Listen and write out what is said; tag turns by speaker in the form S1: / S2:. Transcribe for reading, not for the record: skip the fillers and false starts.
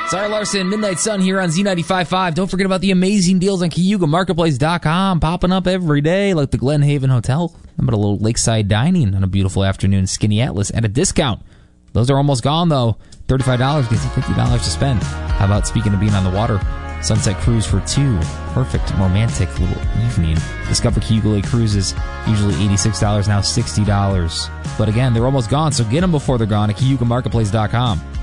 S1: Sorry, Larson, Midnight Sun here on Z95.5. Don't forget about the amazing deals on CayugaMarketplace.com popping up every day, like the Glen Haven Hotel. How about a little lakeside dining on a beautiful afternoon, Skinny Atlas at a discount. Those are almost gone, though. $35 gives you $50 to spend. How about, speaking of being on the water, Sunset Cruise for two. Perfect, romantic little evening. Discover Cayuga Lake Cruises, usually $86, now $60. But again, they're almost gone, so get them before they're gone at CayugaMarketplace.com.